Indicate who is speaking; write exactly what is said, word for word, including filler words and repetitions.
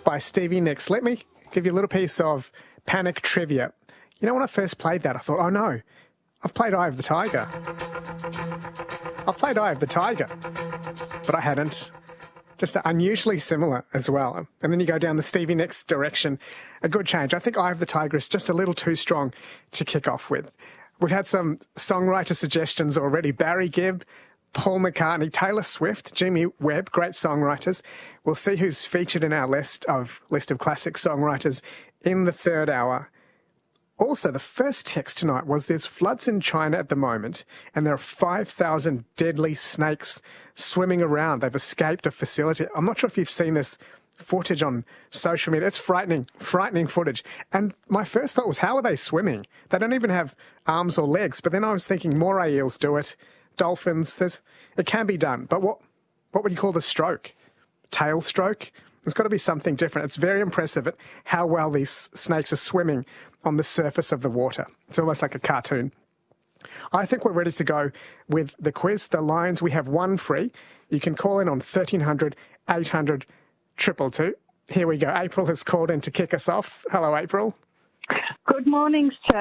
Speaker 1: by Stevie Nicks. Let me give you a little piece of Panic trivia. You know, when I first played that, I thought, oh no, I've played Eye of the Tiger. I've played Eye of the Tiger, but I hadn't. Just unusually similar as well. And then you go down the Stevie Nicks direction. A good change. I think Eye of the Tiger is just a little too strong to kick off with. We've had some songwriter suggestions already. Barry Gibb, Paul McCartney, Taylor Swift, Jimmy Webb, great songwriters. We'll see who's featured in our list of list of classic songwriters in the third hour. Also, the first text tonight was there's floods in China at the moment, and there are five thousand deadly snakes swimming around. They've escaped a facility. I'm not sure if you've seen this footage on social media. It's frightening, frightening footage. And my first thought was, how are they swimming? They don't even have arms or legs. But then I was thinking moray eels do it, dolphins. There's, it can be done. But what, what would you call the stroke? Tail stroke? There's got to be something different. It's very impressive at how well these snakes are swimming on the surface of the water. It's almost like a cartoon. I think we're ready to go with the quiz. The lines, we have one free. You can call in on thirteen hundred, eight hundred, two two two. Here we go. April has called in to kick us off. Hello, April.
Speaker 2: Good morning, Stuart.